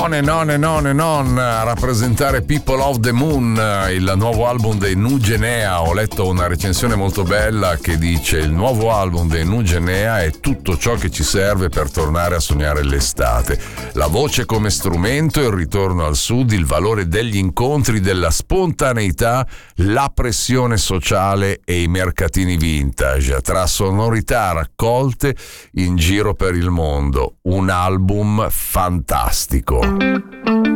non a rappresentare People of the Moon, il nuovo album dei Nugenea. Ho letto una recensione molto bella che dice: il nuovo album dei Nugenea è tutto ciò che ci serve per tornare a sognare l'estate. La voce come strumento, il ritorno al sud, il valore degli incontri, della spontaneità, la pressione sociale e i mercatini vintage, tra sonorità raccolte in giro per il mondo. Un album fantastico.